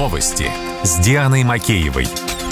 Новости с Дианой Макеевой.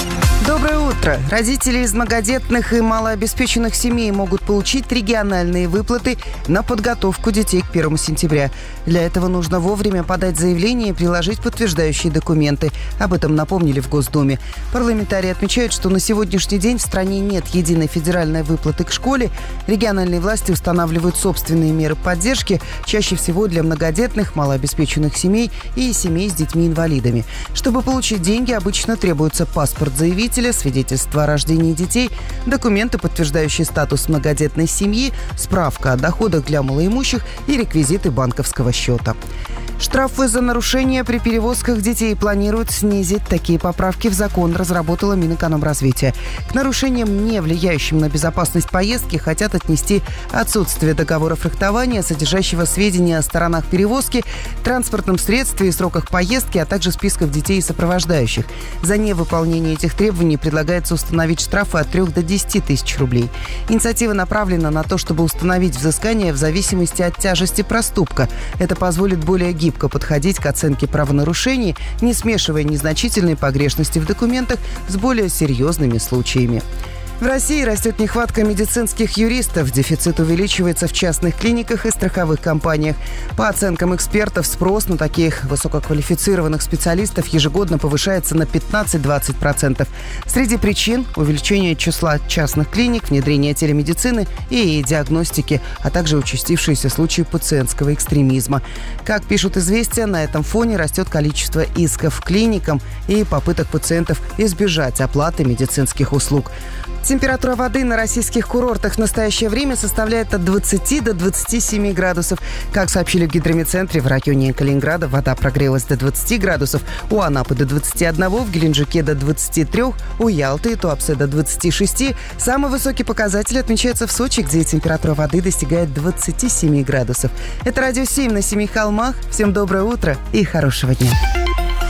Доброе утро. Родители из многодетных и малообеспеченных семей могут получить региональные выплаты на подготовку детей к 1 сентября. Для этого нужно вовремя подать заявление и приложить подтверждающие документы. Об этом напомнили в Госдуме. Парламентарии отмечают, что на сегодняшний день в стране нет единой федеральной выплаты к школе. Региональные власти устанавливают собственные меры поддержки, чаще всего для многодетных, малообеспеченных семей и семей с детьми-инвалидами. Чтобы получить деньги, обычно требуется паспорт заявителя, свидетельство о рождении детей, документы, подтверждающие статус многодетной семьи, справка о доходах для малоимущих и реквизиты банковского счета. Штрафы за нарушения при перевозках детей планируют снизить. Такие поправки в закон разработала Минэкономразвития. К нарушениям, не влияющим на безопасность поездки, хотят отнести отсутствие договора фрахтования, содержащего сведения о сторонах перевозки, транспортном средстве и сроках поездки, а также списков детей и сопровождающих. За невыполнение этих требований предлагается установить штрафы от 3 до 10 тысяч рублей. Инициатива направлена на то, чтобы установить взыскание в зависимости от тяжести проступка. Это позволит более гибко подходить к оценке правонарушений, не смешивая незначительные погрешности в документах с более серьезными случаями. В России растет нехватка медицинских юристов. Дефицит увеличивается в частных клиниках и страховых компаниях. По оценкам экспертов, спрос на таких высококвалифицированных специалистов ежегодно повышается на 15-20%. Среди причин – увеличение числа частных клиник, внедрение телемедицины и диагностики, а также участившиеся случаи пациентского экстремизма. Как пишут «Известия», на этом фоне растет количество исков клиникам и попыток пациентов избежать оплаты медицинских услуг. Температура воды на российских курортах в настоящее время составляет от 20 до 27 градусов. Как сообщили в гидрометцентре, в районе Калининграда вода прогрелась до 20 градусов, у Анапы до 21, в Геленджике до 23, у Ялты и Туапсе до 26. Самый высокий показатель отмечается в Сочи, где температура воды достигает 27 градусов. Это Радио 7 на 7 холмах. Всем доброе утро и хорошего дня.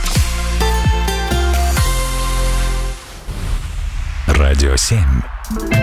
Радио 7.